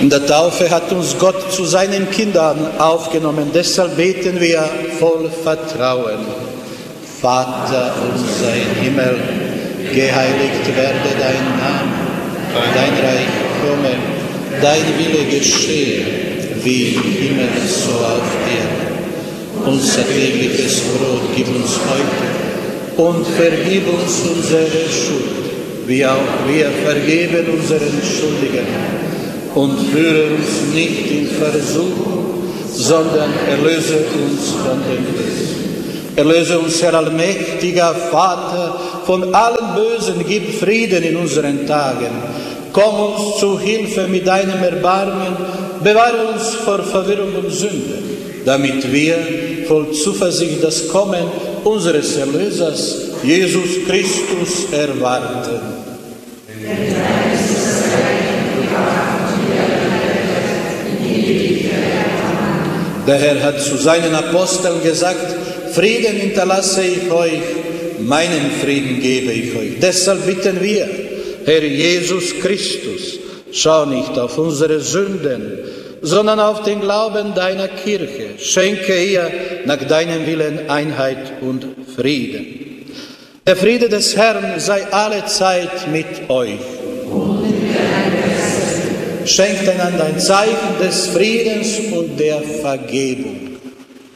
In der Taufe hat uns Gott zu seinen Kindern aufgenommen. Deshalb beten wir voll Vertrauen. Vater unser im Himmel, geheiligt werde dein Name, dein Reich komme, dein Wille geschehe, wie im Himmel so auf Erden. Unser tägliches Brot gib uns heute und vergib uns unsere Schuld, wie auch wir vergeben unseren Schuldigen. Und führe uns nicht in Versuchung, sondern erlöse uns von dem Bösen. Erlöse uns, Herr allmächtiger Vater, von allem Bösen, gib Frieden in unseren Tagen. Komm uns zu Hilfe mit deinem Erbarmen, bewahre uns vor Verwirrung und Sünde, damit wir voll Zuversicht das Kommen unseres Erlösers, Jesus Christus, erwarten. Der Herr hat zu seinen Aposteln gesagt, Frieden hinterlasse ich euch, meinen Frieden gebe ich euch. Deshalb bitten wir, Herr Jesus Christus, schau nicht auf unsere Sünden, sondern auf den Glauben deiner Kirche. Schenke ihr nach deinem Willen Einheit und Frieden. Der Friede des Herrn sei allezeit mit euch. Schenkt einander ein Zeichen des Friedens und der Vergebung.